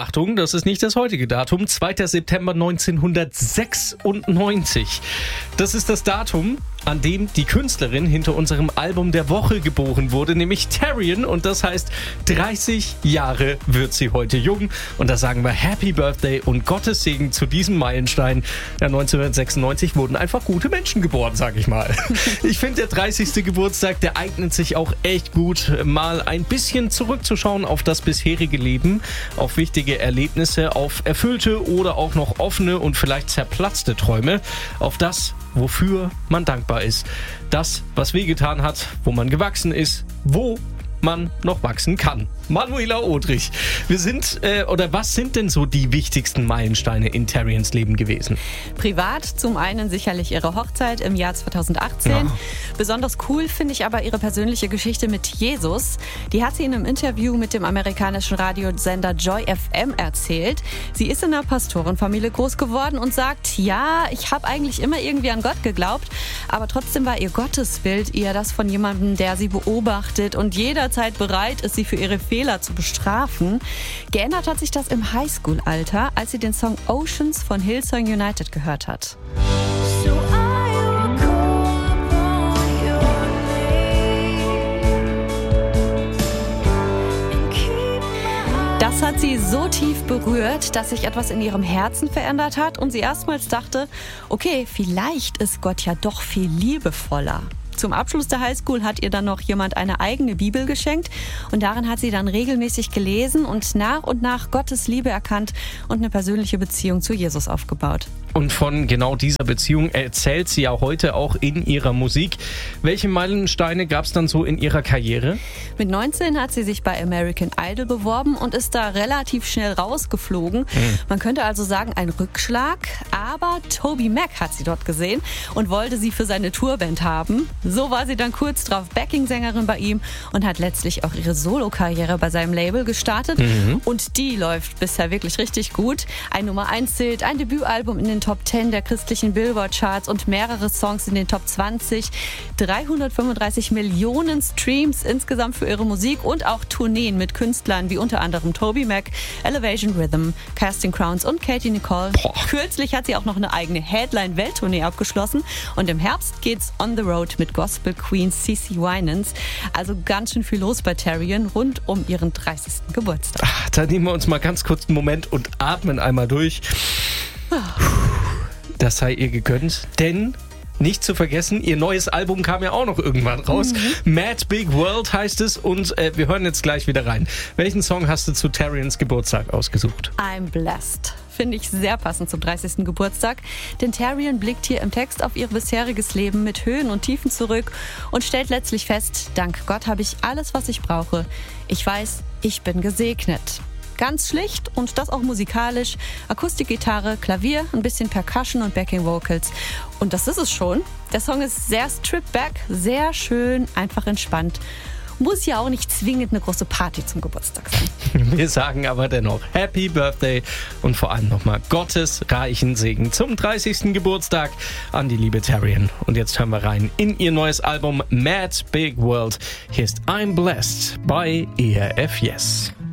Achtung, das ist nicht das heutige Datum, 2. September 1996. Das ist das Datum, an dem die Künstlerin hinter unserem Album der Woche geboren wurde, nämlich Terrian. Und das heißt, 30 Jahre wird sie heute jung. Und da sagen wir Happy Birthday und Gottes Segen zu diesem Meilenstein. Ja, 1996 wurden einfach gute Menschen geboren, sag ich mal. Ich finde, der 30. Geburtstag, der eignet sich auch echt gut, mal ein bisschen zurückzuschauen auf das bisherige Leben, auf wichtige Erlebnisse, auf erfüllte oder auch noch offene und vielleicht zerplatzte Träume, auf das, wofür man dankbar ist. Das, was wehgetan hat, wo man gewachsen ist, wo man noch wachsen kann. Manuela Odrich, was sind denn so die wichtigsten Meilensteine in Terrians Leben gewesen? Privat zum einen sicherlich ihre Hochzeit im Jahr 2018. Ja. Besonders cool finde ich aber ihre persönliche Geschichte mit Jesus. Die hat sie in einem Interview mit dem amerikanischen Radiosender Joy FM erzählt. Sie ist in einer Pastorenfamilie groß geworden und sagt, ja, ich habe eigentlich immer irgendwie an Gott geglaubt, aber trotzdem war ihr Gottesbild eher das von jemandem, der sie beobachtet und jederzeit bereit ist, sie für ihre Fehler zu bestrafen. Geändert hat sich das im Highschool-Alter, als sie den Song Oceans von Hillsong United gehört hat. Das hat sie so tief berührt, dass sich etwas in ihrem Herzen verändert hat und sie erstmals dachte, okay, vielleicht ist Gott ja doch viel liebevoller. Zum Abschluss der Highschool hat ihr dann noch jemand eine eigene Bibel geschenkt und darin hat sie dann regelmäßig gelesen und nach Gottes Liebe erkannt und eine persönliche Beziehung zu Jesus aufgebaut. Und von genau dieser Beziehung erzählt sie ja heute auch in ihrer Musik. Welche Meilensteine gab es dann so in ihrer Karriere? Mit 19 hat sie sich bei American Idol beworben und ist da relativ schnell rausgeflogen. Man könnte also sagen, ein Rückschlag. Aber TobyMac hat sie dort gesehen und wollte sie für seine Tourband haben. So war sie dann kurz drauf Backing-Sängerin bei ihm und hat letztlich auch ihre Solo-Karriere bei seinem Label gestartet. Und die läuft bisher wirklich richtig gut. Ein Nummer-1-Hit, ein Debütalbum in den Top 10 der christlichen Billboard-Charts und mehrere Songs in den Top 20. 335 Millionen Streams insgesamt für ihre Musik und auch Tourneen mit Künstlern wie unter anderem TobyMac, Elevation Rhythm, Casting Crowns und Katie Nicole. Kürzlich hat sie auch noch eine eigene Headline-Welttournee abgeschlossen und im Herbst geht's on the road mit Gospel Queen CeCe Winans. Also ganz schön viel los bei Terrian rund um ihren 30. Geburtstag. Da nehmen wir uns mal ganz kurz einen Moment und atmen einmal durch. Das sei ihr gegönnt, denn nicht zu vergessen, ihr neues Album kam ja auch noch irgendwann raus. Mad Big World heißt es und wir hören jetzt gleich wieder rein. Welchen Song hast du zu Terrians Geburtstag ausgesucht? I'm Blessed. Finde ich sehr passend zum 30. Geburtstag, denn Terrian blickt hier im Text auf ihr bisheriges Leben mit Höhen und Tiefen zurück und stellt letztlich fest, dank Gott habe ich alles, was ich brauche. Ich weiß, ich bin gesegnet. Ganz schlicht und das auch musikalisch. Akustikgitarre, Klavier, ein bisschen Percussion und Backing Vocals. Und das ist es schon. Der Song ist sehr stripped back, sehr schön, einfach entspannt. Muss ja auch nicht zwingend eine große Party zum Geburtstag sein. Wir sagen aber dennoch Happy Birthday und vor allem nochmal Gottes reichen Segen zum 30. Geburtstag an die liebe Terrian. Und jetzt hören wir rein in ihr neues Album Mad Big World. Hier ist I'm Blessed bei ERF Yes.